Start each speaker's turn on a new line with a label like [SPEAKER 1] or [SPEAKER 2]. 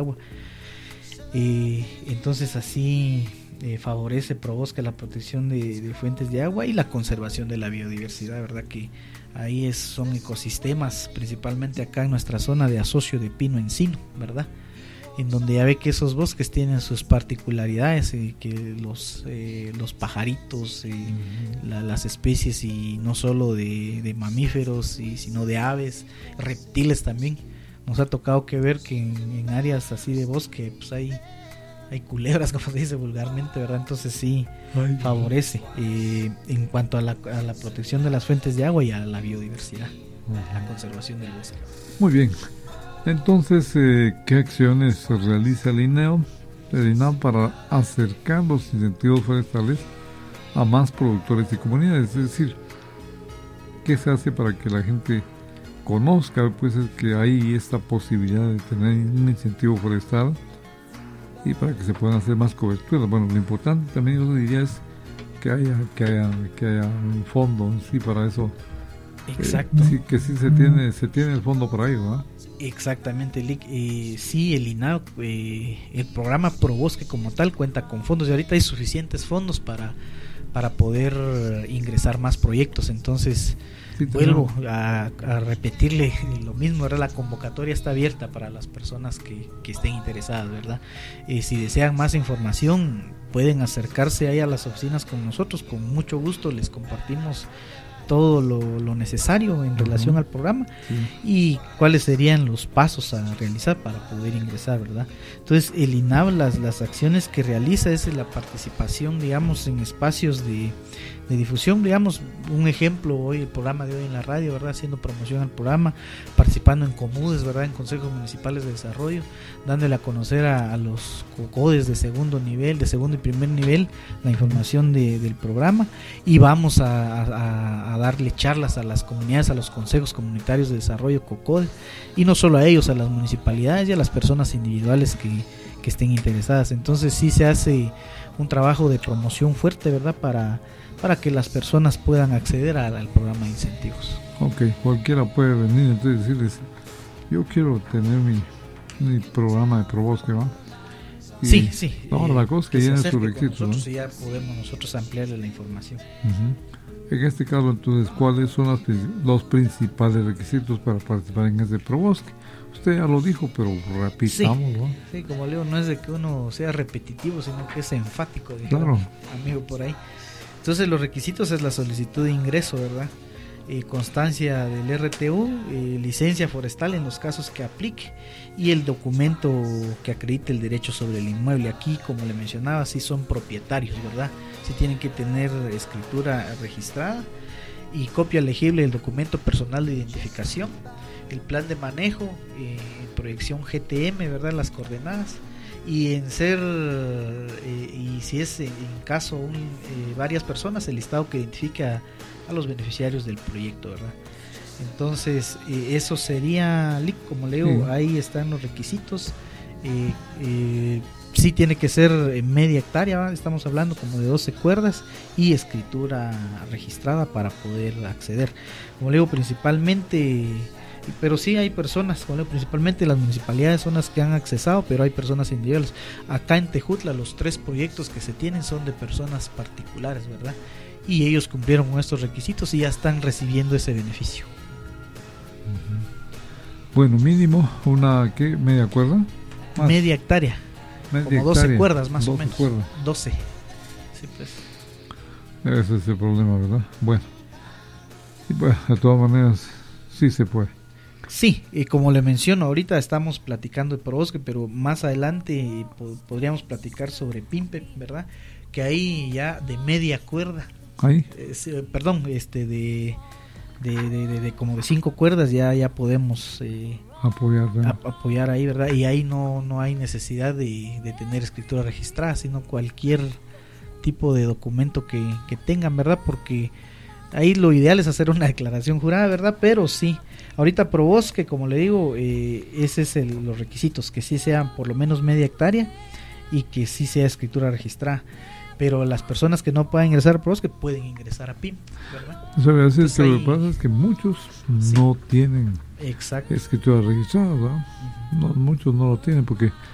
[SPEAKER 1] agua. Entonces así favorece Probosque la protección de fuentes de agua y la conservación de la biodiversidad, ¿verdad? Que ahí son ecosistemas, principalmente acá en nuestra zona de asocio de pino-encino, ¿verdad? En donde ya ve que esos bosques tienen sus particularidades, que los pajaritos, las especies, y no solo de mamíferos, sino de aves, reptiles también. Nos ha tocado que ver que en áreas así de bosque pues hay culebras, como se dice vulgarmente, ¿verdad? Entonces sí favorece en cuanto a la protección de las fuentes de agua y a la biodiversidad, la conservación del bosque.
[SPEAKER 2] Muy bien. Entonces, ¿qué acciones realiza el INAO para acercar los incentivos forestales a más productores y comunidades? Es decir, ¿qué se hace para que la gente conozca pues que hay esta posibilidad de tener un incentivo forestal y para que se puedan hacer más coberturas? Bueno, lo importante también yo diría es que haya un fondo en sí para eso.
[SPEAKER 1] Exacto.
[SPEAKER 2] Sí, que sí se tiene el fondo para ello, ¿no?
[SPEAKER 1] Exactamente, Lick. Sí, el INAO, el programa Probosque como tal cuenta con fondos y ahorita hay suficientes fondos para poder ingresar más proyectos. Entonces sí, vuelvo a repetirle lo mismo, ¿verdad? La convocatoria está abierta para las personas que estén interesadas, ¿verdad? Si desean más información pueden acercarse ahí a las oficinas con nosotros, con mucho gusto les compartimos todo lo necesario en relación al programa y cuáles serían los pasos a realizar para poder ingresar, ¿verdad? Entonces el INAO, las acciones que realiza es la participación, digamos, en espacios de difusión, digamos, un ejemplo, hoy el programa de hoy en la radio, ¿verdad? Haciendo promoción al programa, participando en comudes, ¿verdad? En consejos municipales de desarrollo, dándole a conocer a los COCODES de segundo nivel, de segundo y primer nivel, la información del programa, y vamos a darle charlas a las comunidades, a los consejos comunitarios de desarrollo COCODE, y no solo a ellos, a las municipalidades y a las personas individuales que estén interesadas. Entonces sí se hace un trabajo de promoción fuerte, ¿verdad? Para que las personas puedan acceder al programa de incentivos.
[SPEAKER 2] Ok, cualquiera puede venir entonces decirles, yo quiero tener mi programa de Probosque, ¿va?
[SPEAKER 1] Sí.
[SPEAKER 2] Ahora la cosa es que llenen sus requisitos,
[SPEAKER 1] nosotros,
[SPEAKER 2] ¿no?
[SPEAKER 1] Y ya podemos nosotros ampliarle la información.
[SPEAKER 2] En este caso, entonces, ¿cuáles son los principales requisitos para participar en este Probosque? Usted ya lo dijo, pero repitamos, ¿no?
[SPEAKER 1] Sí, como leo, no es de que uno sea repetitivo, sino que es enfático,
[SPEAKER 2] claro.
[SPEAKER 1] Amigo por ahí. Entonces los requisitos es la solicitud de ingreso, ¿verdad? Constancia del RTU, licencia forestal en los casos que aplique y el documento que acredite el derecho sobre el inmueble. Aquí, como le mencionaba, sí son propietarios, ¿verdad? Sí tienen que tener escritura registrada y copia legible del documento personal de identificación, el plan de manejo, proyección GTM, ¿verdad? Las coordenadas. Y en y si es en caso varias personas, el listado que identifique a los beneficiarios del proyecto, ¿verdad? Entonces eso sería, como le digo, ahí están los requisitos. Sí tiene que ser media hectárea, ¿verdad? Estamos hablando como de 12 cuerdas y escritura registrada para poder acceder. Como le digo, principalmente, pero sí hay personas, bueno, principalmente las municipalidades son las que han accesado, pero hay personas individuales. Acá en Tejutla los 3 proyectos que se tienen son de personas particulares, ¿verdad? Y ellos cumplieron con estos requisitos y ya están recibiendo ese beneficio.
[SPEAKER 2] Bueno, mínimo media cuerda,
[SPEAKER 1] más. Media hectárea, como 12 cuerdas más 12 o menos cuerdas. 12. Sí, pues.
[SPEAKER 2] Ese es el problema, ¿verdad? Bueno, de todas maneras sí se puede.
[SPEAKER 1] Sí, y como le menciono, ahorita estamos platicando de Probosque, pero más adelante podríamos platicar sobre Pimpe, ¿verdad? Que ahí ya de media cuerda,
[SPEAKER 2] ¿ahí?
[SPEAKER 1] Perdón, de como de 5 cuerdas ya podemos apoyar ahí, ¿verdad? Y ahí no hay necesidad de tener escritura registrada, sino cualquier tipo de documento que tengan, ¿verdad? Porque ahí lo ideal es hacer una declaración jurada, ¿verdad? Pero sí, ahorita Probosque, como le digo, ese es los requisitos, que sí sean por lo menos media hectárea y que sí sea escritura registrada. Pero las personas que no puedan ingresar a Probosque pueden ingresar a PIM, ¿verdad?
[SPEAKER 2] Entonces, lo que pasa es que muchos no tienen escritura registrada, ¿verdad? No, muchos no lo tienen porque